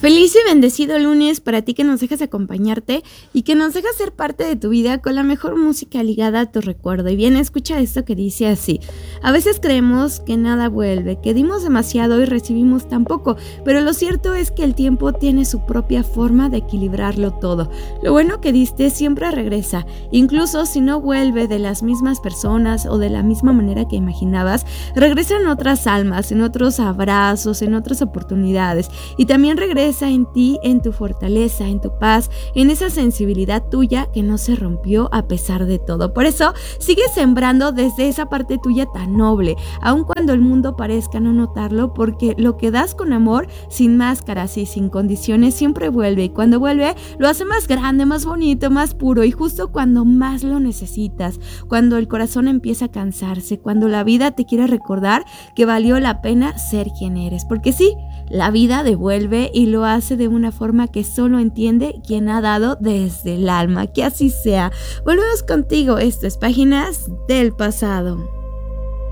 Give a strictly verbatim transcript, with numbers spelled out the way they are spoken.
Feliz y bendecido lunes para ti que nos dejas acompañarte y que nos dejas ser parte de tu vida con la mejor música ligada a tu recuerdo. Y bien, escucha esto que dice así: a veces creemos que nada vuelve, que dimos demasiado y recibimos tan poco, pero lo cierto es que el tiempo tiene su propia forma de equilibrarlo todo. Lo bueno que diste siempre regresa, incluso si no vuelve de las mismas personas o de la misma manera que imaginabas, regresan otras almas, en otros abrazos, en otras oportunidades, y también regresa en ti, en tu fortaleza, en tu paz, en esa sensibilidad tuya que no se rompió a pesar de todo. Por eso, sigue sembrando desde esa parte tuya tan noble, aun cuando el mundo parezca no notarlo, porque lo que das con amor, sin máscaras y sin condiciones, siempre vuelve, y cuando vuelve, lo hace más grande, más bonito, más puro, y justo cuando más lo necesitas, cuando el corazón empieza a cansarse, cuando la vida te quiere recordar que valió la pena ser quien eres, porque sí, la vida devuelve y lo hace de una forma que solo entiende quien ha dado desde el alma. Que así sea. Volvemos contigo. Esto es Páginas del Pasado.